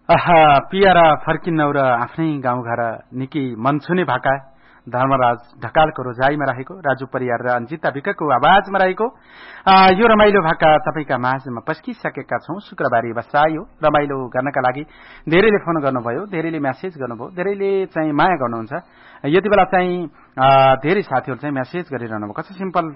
पिएर फर्किन्नौ र आफ्नै गाउँघर निकै मन छुने भाका धर्मराज ढकालको रोजाइमा रहेको राजु परियार र अन्जिता विकको आवाजमा रहेको यो रमाइलो भाका तपाईका माझमा पस्किसकेका छौं। शुक्रबारी बसायो रमाइलो गर्नका लागि धेरैले फोन गर्नुभयो, धेरैले मेसेज गर्नुभयो, धेरैले चाहिँ माया गर्नुहुन्छ। यति बेला चाहिँ धेरै साथीहरु चाहिँ मेसेज गरिरहनु भएको छ। सिम्पल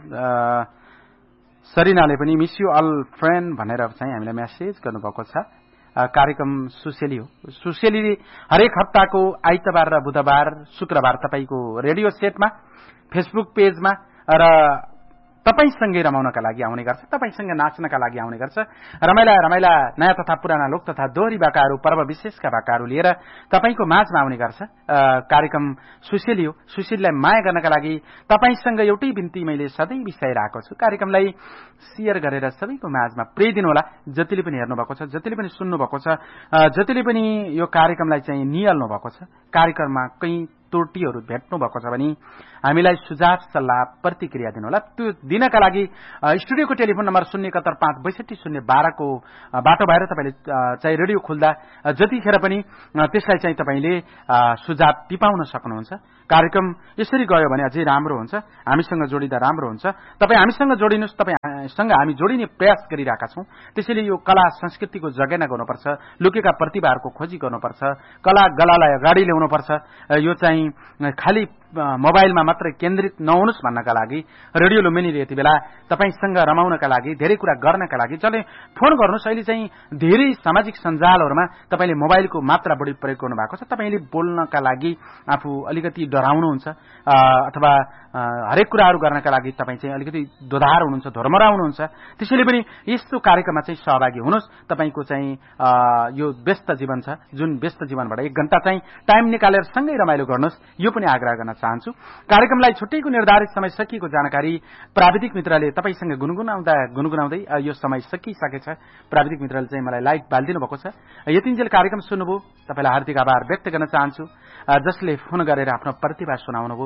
सरिनाले पनि मिस यु अल फ्रेन्ड भनेर चाहिँ हामीलाई मेसेज गर्नुभएको छ। कार्यक्रम सुसेली हो। सुसेली हरेक हप्ताको आइतबार र बुधबार शुक्रबार तपाईको रेडियो सेटमा फेसबुक पेजमा र तपाईसँगै रमाउनका लागि आउने गर्छ, तपाईसँगै नाच्नका लागि आउने गर्छ। रमाइला रमाइला नयाँ तथा पुराना लोक तथा दोहोरी भाकाहरू पर्व विशेषका भाकाहरू लिएर तपाईको माझमा आउने गर्छ। कार्यक्रम सुसेली हो। सुसेलीलाई माया गर्नका लागि तपाईसँग एउटै बिन्ती मैले सधैँ बिसाइरहेको छु। कार्यक्रमलाई शेयर गरेर सबैको माझमा प्रेरिदिनु होला। जतिले पनि हेर्नु भएको छ, जतिले पनि सुन्नु भएको छ, जतिले पनि यो कार्यक्रमलाई चाहिँ निहाल्नु भएको छ, कार्यक्रममा कहीं त्रुटिहरू भेट्नु भएको छ भने हामीलाई सुझाव सल्लाह प्रतिक्रिया दिनु होला। त्यो दिनका लागि स्टुडियोको टेलिफोन नम्बर 071562012 को बाटो भएर तपाईले चाहिँ रेडियो खुल्दा जतिखेर पनि त्यसलाई चाहिँ तपाईले सुझाव टिपाउन सक्नुहुन्छ। कार्यक्रम यसरी गयो भने अझै राम्रो हुन्छ, हामीसँग जोडिदा राम्रो हुन्छ। तपाई हामीसँग जोडिनुस्, तपाईसँग हामी जोडिने प्रयास गरिरहेका छौं। त्यसैले यो कला संस्कृतिको जगेर्ना गर्नुपर्छ, लुकेका प्रतिभाहरूको खोजी गर्नुपर्छ, कला गलालाई अगाडि ल्याउनुपर्छ। यो चाहिँ खाली मोबाइलमा मात्रै केन्द्रित नहुनुस् भन्नका लागि रेडियो लुम्बिनीले यति बेला तपाईसँग रमाउनका लागि, धेरै कुरा गर्नका लागि जसले फोन गर्नुस्। अहिले चाहिँ धेरै सामाजिक सञ्जालहरुमा तपाईले मोबाइलको मात्रा बढी प्रयोग गर्नु भएको छ। तपाईले बोल्नका लागि आफू अलिकति डराउनुहुन्छ अथवा हरेक कुराहरू गर्नका लागि तपाई चाहिँ अलिकति दोधार हुनुहुन्छ, धर्मरा हुनुहुन्छ। त्यसैले पनि यस्तो कार्यक्रममा चाहिँ सहभागी हुनुस्। तपाईको चाहिँ यो व्यस्त जीवन छ, जुन व्यस्त जीवनबाट 1 घण्टा चाहिँ टाइम निकालेर सँगै रमाइलो गर्नुस्, यो पनि आग्रह गर्न चाहन्छु। कार्यक्रमलाई छुट्टैको निर्धारित समय सकिएको जानकारी प्राविधिक मित्रले तपाईसँग गुनगुनाउँदै यो समय सकिसकेछ। प्राविधिक मित्रले चाहिँ मलाई लाइट बाल्दिनु भएको छ। यतिन्जेल कार्यक्रम सुन्नुभयो, तपाईलाई हार्दिक आभार व्यक्त गर्न चाहन्छु। जसले फोन गरेर आफ्नो प्रतिभा सुनाउनुभयो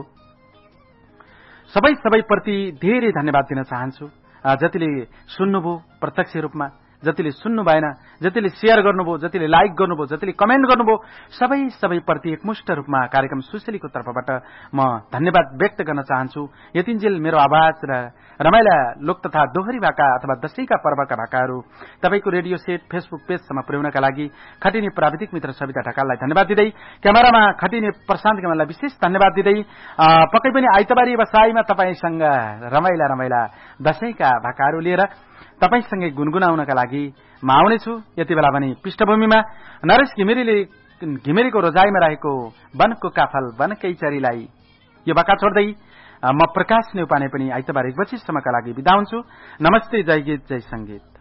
सबै प्रति धेरै धन्यवाद दिन चाहन्छु। जतिले सुन्नुभयो प्रत्यक्ष रूपमा, जतिले सुन्नु भएन, जतिले शेयर गर्नुभयो, जतिले लाइक गर्नुभयो, जतिले कमेन्ट गर्नुभयो, सबै प्रति एकमुष्ट रूपमा कार्यक्रम सुसेलीको तर्फबाट म धन्यवाद व्यक्त गर्न चाहन्छु। यतिन्जेल मेरो आवाज र रमाइला लोक तथा दोहोरी भाका अथवा दशैंका पर्वका भाकाहरू तपाईको रेडियो सेट फेसबुक पेजसम्म पुर्याउनका लागि खटिने प्राविधिक मित्र सविता ढकाललाई धन्यवाद दिँदै, क्यामेरामा खटिने प्रशान्त गेमललाई विशेष धन्यवाद दिँदै, पक्कै पनि आइतबारी बसाईमा तपाईसँग रमाइला दशैंका भाकाहरू लिएर तपाईसँगै गुनगुनाउनका लागि म आउनेछु। यति बेला पनि पृष्ठभूमिमा नरेश घिमिरेको रोजाइमा रहेको वनको काफल वनकै चरीलाई यो भाका छोड्दै म प्रकाश नेउपाने पनि आइतबार 1 बजेसम्मका लागि बिदा हुन्छु। नमस्ते, जय गीत, जय संगीत।